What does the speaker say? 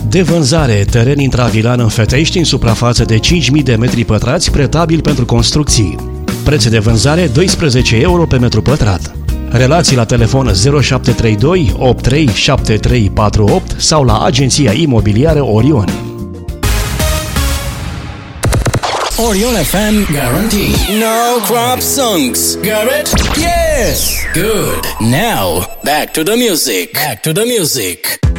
De vânzare, teren intravilan în Fetești în suprafață de 5.000 de metri pătrați, pretabil pentru construcții. Preț de vânzare 12 euro pe metru pătrat. Relații la telefon 0732 837348 sau la agenția imobiliară Orion. Orion FM guarantee no crop songs. Got it? Yes. Good. Now back to the music.